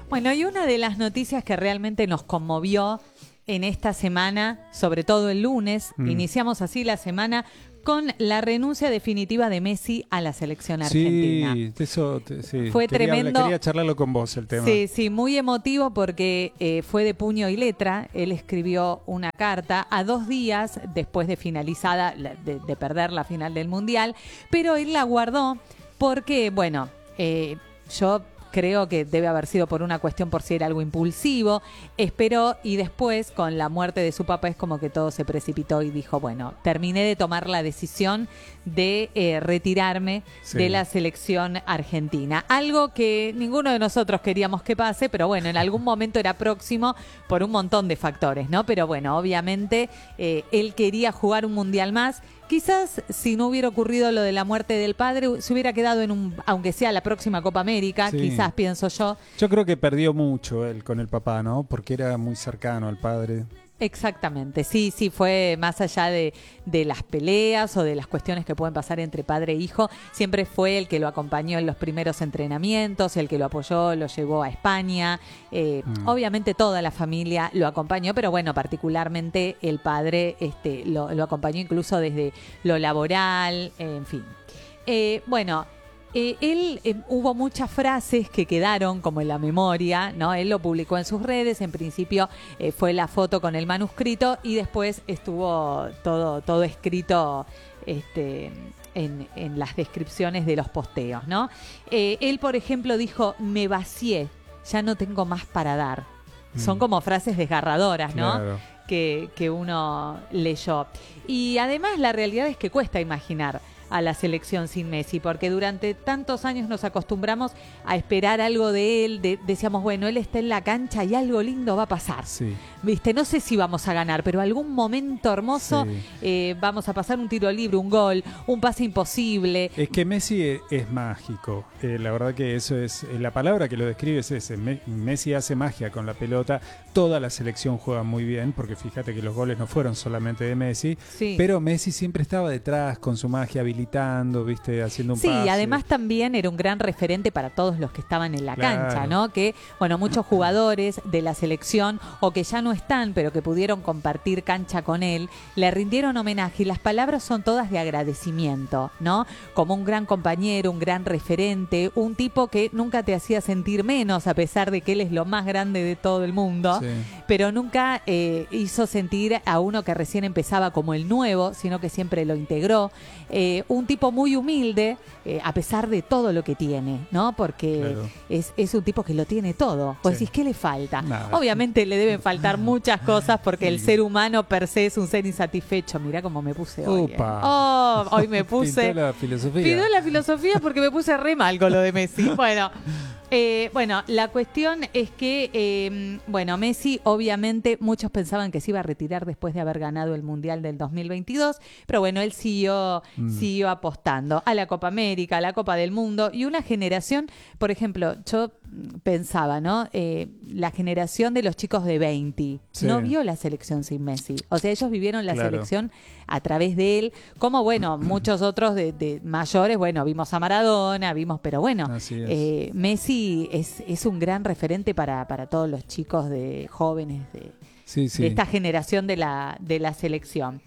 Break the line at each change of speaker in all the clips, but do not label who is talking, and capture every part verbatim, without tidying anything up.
Bueno, y una de las noticias que realmente nos conmovió en esta semana, sobre todo el lunes, mm. iniciamos así la semana con la renuncia definitiva de Messi a la selección argentina.
Sí, eso te, sí.
Fue
quería,
tremendo.
Quería charlarlo con vos el tema.
Sí, sí, muy emotivo porque eh, fue de puño y letra. Él escribió una carta a dos días después de finalizada, de, de perder la final del Mundial, pero él la guardó porque, bueno, eh, yo... creo que debe haber sido por una cuestión por ser algo impulsivo. Esperó y después, con la muerte de su papá, es como que todo se precipitó y dijo, bueno, terminé de tomar la decisión de eh, retirarme sí. de la selección argentina. Algo que ninguno de nosotros queríamos que pase, pero bueno, en algún momento era próximo por un montón de factores, ¿no? Pero bueno, obviamente eh, él quería jugar un mundial más. Quizás si no hubiera ocurrido lo de la muerte del padre, se hubiera quedado en un, aunque sea la próxima Copa América, sí. quizás pienso yo.
Yo creo que perdió mucho él con el papá, ¿no? Porque era muy cercano al padre.
Exactamente, sí, sí, fue más allá de, de las peleas o de las cuestiones que pueden pasar entre padre e hijo, siempre fue el que lo acompañó en los primeros entrenamientos, el que lo apoyó, lo llevó a España, eh, mm. obviamente toda la familia lo acompañó, pero bueno, particularmente el padre este, lo, lo acompañó incluso desde lo laboral, eh, en fin. Eh, bueno... Eh, él, eh, hubo muchas frases que quedaron como en la memoria, ¿no? Él lo publicó en sus redes, en principio eh, fue la foto con el manuscrito y después estuvo todo, todo escrito este, en, en las descripciones de los posteos, ¿no? Eh, él, por ejemplo, dijo, me vacié, ya no tengo más para dar. Mm. Son como frases desgarradoras, ¿no?
Claro.
Que, que uno leyó. Y además la realidad es que cuesta imaginar a la selección sin Messi, porque durante tantos años nos acostumbramos a esperar algo de él, de, decíamos, bueno, él está en la cancha y algo lindo va a pasar.
Sí.
Viste, no sé si vamos a ganar, pero algún momento hermoso
sí.
eh, vamos a pasar un tiro libre, un gol, un pase imposible.
Es que Messi es, es mágico, eh, la verdad que eso es, eh, la palabra que lo describe es ese, Me, Messi hace magia con la pelota, toda la selección juega muy bien, porque fíjate que los goles no fueron solamente de Messi,
sí.
pero Messi siempre estaba detrás con su magia, habilitando, viste, haciendo un
sí,
pase.
Sí, además también era un gran referente para todos los que estaban en la
claro.
cancha, ¿no? Que, bueno, muchos jugadores de la selección o que ya no están, pero que pudieron compartir cancha con él, le rindieron homenaje y las palabras son todas de agradecimiento, ¿no? Como un gran compañero, un gran referente, un tipo que nunca te hacía sentir menos, a pesar de que él es lo más grande de todo el mundo,
sí.
pero nunca eh, hizo sentir a uno que recién empezaba como el nuevo, sino que siempre lo integró. Eh, un tipo muy humilde, eh, a pesar de todo lo que tiene, ¿no? Porque
claro.
es, es un tipo que lo tiene todo. Vos sí. decís, ¿qué le falta?
Nada.
Obviamente le deben faltar muchas cosas porque sí. el ser humano per se es un ser insatisfecho. Mirá cómo me puse hoy. Eh. Oh, hoy me puse...
Pintó la filosofía.
Pintó la filosofía porque me puse re mal con lo de Messi. Bueno... Eh, bueno, la cuestión es que, eh, bueno, Messi obviamente muchos pensaban que se iba a retirar después de haber ganado el Mundial del dos mil veintidós, pero bueno, él siguió, mm. siguió apostando a la Copa América, a la Copa del Mundo y una generación, por ejemplo, yo pensaba, ¿no? Eh, la generación de los chicos de veinte
sí.
no vio la selección sin Messi, o sea, ellos vivieron la
claro.
selección a través de él, como bueno, muchos otros de, de mayores, bueno, vimos a Maradona, vimos, pero bueno, eh, Messi es, es un gran referente para, para todos los chicos de jóvenes de,
sí, sí.
de esta generación de la, de la selección.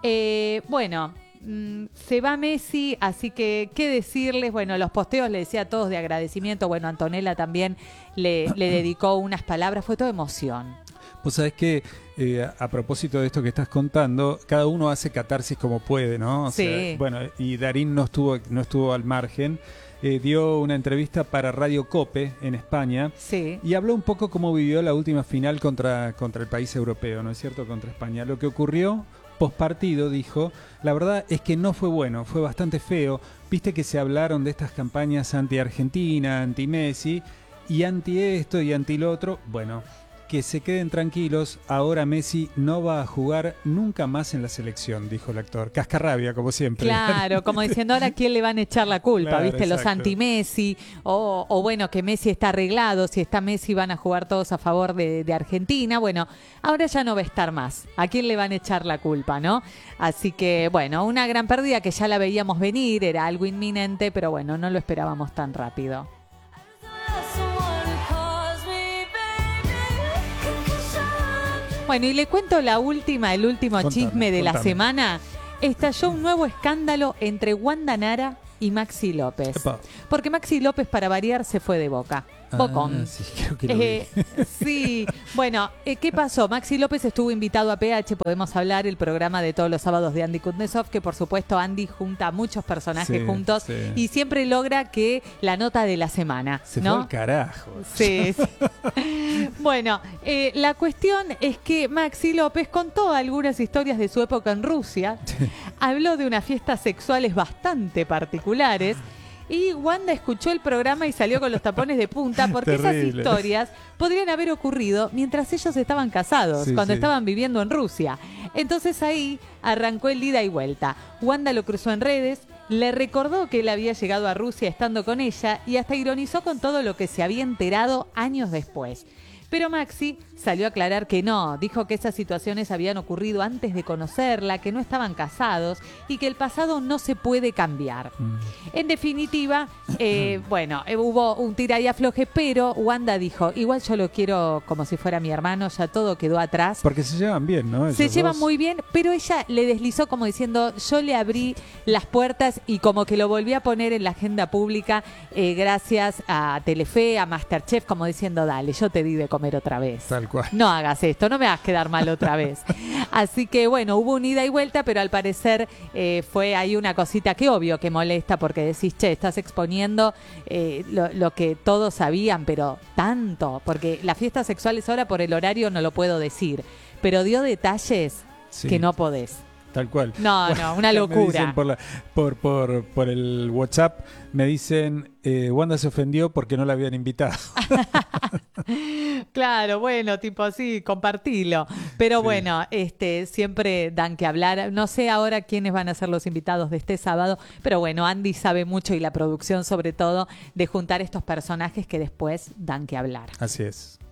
Eh, bueno, mm, se va Messi, así que, ¿qué decirles? Bueno, los posteos le decía a todos de agradecimiento, bueno, Antonella también le, le dedicó unas palabras, fue toda emoción.
Vos sabés que eh, a, a propósito de esto que estás contando, cada uno hace catarsis como puede, ¿no? O
sí.
sea, bueno, y Darín no estuvo, no estuvo al margen. Eh, dio una entrevista para Radio Cope en España
sí.
y habló un poco cómo vivió la última final contra, contra el país europeo, ¿no es cierto? Contra España. Lo que ocurrió pospartido, dijo, la verdad es que no fue bueno, fue bastante feo. Viste que se hablaron de estas campañas anti-Argentina, anti-Messi y anti esto y anti lo otro. Bueno, que se queden tranquilos, ahora Messi no va a jugar nunca más en la selección, dijo el actor. Cascarrabia, como siempre.
Claro, como diciendo ahora a quién le van a echar la culpa, claro, ¿viste? Exacto. Los anti-Messi, o, o bueno, que Messi está arreglado, si está Messi van a jugar todos a favor de, de Argentina. Bueno, ahora ya no va a estar más. ¿A quién le van a echar la culpa, no? Así que, bueno, una gran pérdida que ya la veíamos venir, era algo inminente, pero bueno, no lo esperábamos tan rápido. Bueno, y le cuento la última, el último
Contame,
chisme de la
contame.
semana. Estalló un nuevo escándalo entre Wanda Nara y Maxi López.
Epa.
Porque Maxi López, para variar, se fue de Boca. Bocón.
Ah, sí, creo que lo
Eh,
vi.
sí, bueno, eh, ¿qué pasó? Maxi López estuvo invitado a P H, Podemos Hablar, el programa de todos los sábados de Andy Kuznetsov, que por supuesto Andy junta a muchos personajes
Sí,
juntos
sí.
y siempre logra que la nota de la semana,
Se
¿no?
fue al carajo.
Sí, sí. Bueno, eh, la cuestión es que Maxi López contó algunas historias de su época en Rusia, habló de unas fiestas sexuales bastante particulares y Wanda escuchó el programa y salió con los tapones de punta porque esas
Terrible.
historias podrían haber ocurrido mientras ellos estaban casados,
Sí,
cuando
sí.
estaban viviendo en Rusia. Entonces ahí arrancó el ida y vuelta. Wanda lo cruzó en redes, le recordó que él había llegado a Rusia estando con ella y hasta ironizó con todo lo que se había enterado años después. Pero Maxi salió a aclarar que no, dijo que esas situaciones habían ocurrido antes de conocerla, que no estaban casados y que el pasado no se puede cambiar.
Mm.
En definitiva, eh, bueno, eh, hubo un tira y afloje, pero Wanda dijo, igual yo lo quiero como si fuera mi hermano, ya todo quedó atrás.
Porque se llevan bien, ¿no?
Se
Ellos
llevan
dos.
muy bien, pero ella le deslizó como diciendo, yo le abrí las puertas y como que lo volví a poner en la agenda pública eh, gracias a Telefe, a Masterchef, como diciendo, dale, yo te di de comer otra vez.
Tal cual.
No hagas esto, no me hagas quedar mal otra vez. Así que bueno, hubo un ida y vuelta, pero al parecer eh, fue ahí una cosita que obvio que molesta porque decís, che, estás exponiendo eh, lo, lo que todos sabían, pero tanto, porque las fiestas sexuales ahora por el horario no lo puedo decir, pero dio detalles
Sí.
que no podés.
Tal cual.
No, no, una
Me
locura.
dicen por, la- por, por, por el WhatsApp, me dicen, eh, Wanda se ofendió porque no la habían invitado.
Claro, bueno, tipo así, compartilo. Pero
Sí.
bueno, este, siempre dan que hablar. No sé ahora quiénes van a ser los invitados de este sábado, pero bueno, Andy sabe mucho y la producción sobre todo de juntar estos personajes que después dan que hablar.
Así es.